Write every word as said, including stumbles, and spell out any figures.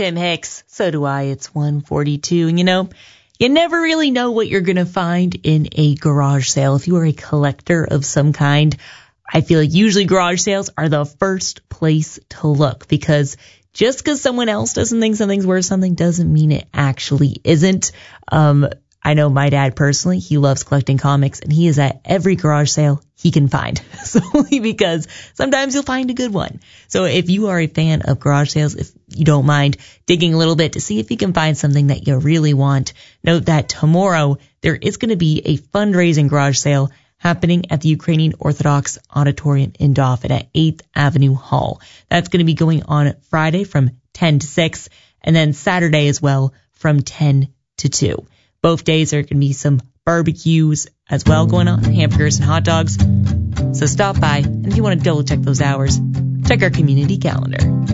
Tim Hicks. So do I. It's one forty-two. And you know, you never really know what you're going to find in a garage sale. If you are a collector of some kind, I feel like usually garage sales are the first place to look, because just because someone else doesn't think something's worth something doesn't mean it actually isn't. Um, I know my dad personally, he loves collecting comics, and he is at every garage sale he can find, solely because sometimes you'll find a good one. So if you are a fan of garage sales, if you don't mind digging a little bit to see if you can find something that you really want, note that tomorrow there is going to be a fundraising garage sale happening at the Ukrainian Orthodox Auditorium in Dauphin at eighth Avenue Hall. That's going to be going on Friday from ten to six, and then Saturday as well from ten to two. Both days there are going to be some barbecues as well going on, hamburgers and hot dogs. So stop by, and if you want to double check those hours, check our community calendar.